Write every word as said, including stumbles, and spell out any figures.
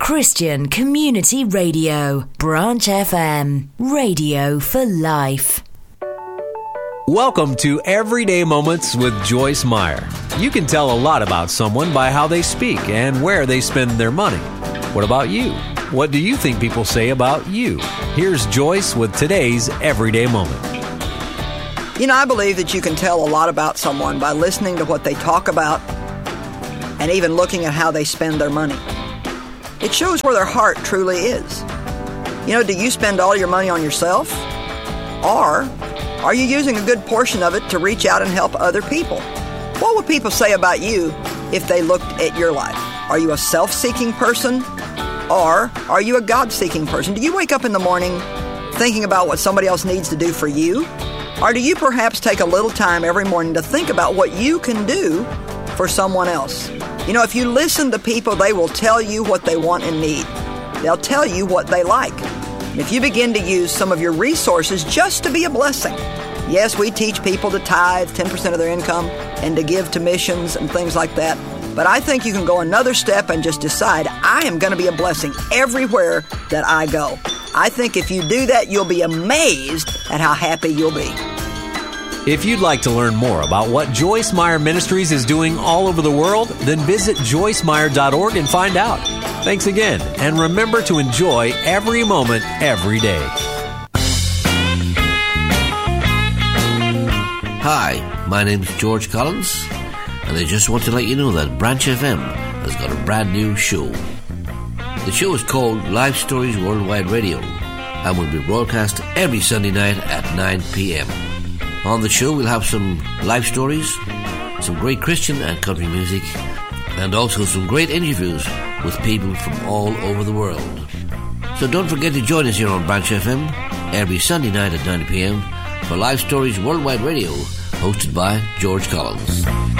Christian Community Radio, Branch F M, radio for life. Welcome to Everyday Moments with Joyce Meyer. You can tell a lot about someone by how they speak and where they spend their money. What about you? What do you think people say about you? Here's Joyce with today's Everyday Moment. You know, I believe that you can tell a lot about someone by listening to what they talk about and even looking at how they spend their money. It shows where their heart truly is. You know, do you spend all your money on yourself? Or are you using a good portion of it to reach out and help other people? What would people say about you if they looked at your life? Are you a self-seeking person? Or are you a God-seeking person? Do you wake up in the morning thinking about what somebody else needs to do for you? Or do you perhaps take a little time every morning to think about what you can do for someone else? You know, if you listen to people, they will tell you what they want and need. They'll tell you what they like. And if you begin to use some of your resources just to be a blessing, yes, we teach people to tithe ten percent of their income and to give to missions and things like that. But I think you can go another step and just decide, I am going to be a blessing everywhere that I go. I think if you do that, you'll be amazed at how happy you'll be. If you'd like to learn more about what Joyce Meyer Ministries is doing all over the world, then visit joyce meyer dot org and find out. Thanks again, and remember to enjoy every moment, every day. Hi, my name's George Collins, and I just want to let you know that Branch F M has got a brand new show. The show is called Life Stories Worldwide Radio and will be broadcast every Sunday night at nine p.m. On the show, we'll have some life stories, some great Christian and country music, and also some great interviews with people from all over the world. So don't forget to join us here on Branch F M every Sunday night at nine p.m. for Life Stories Worldwide Radio, hosted by George Collins.